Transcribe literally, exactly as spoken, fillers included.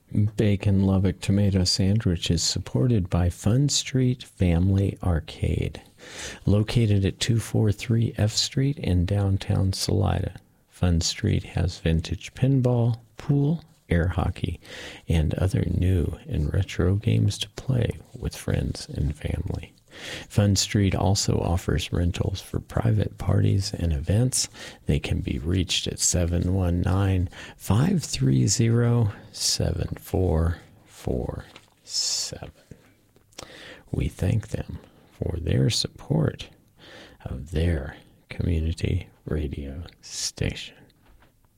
Bacon Lubbock Tomato Sandwich is supported by Fun Street Family Arcade, located at two forty-three F Street in downtown Salida. Fun Street has vintage pinball, pool, air hockey, and other new and retro games to play with friends and family. Fun Street also offers rentals for private parties and events. They can be reached at seven one nine, five three zero, seven four four seven. We thank them for their support of their community radio station.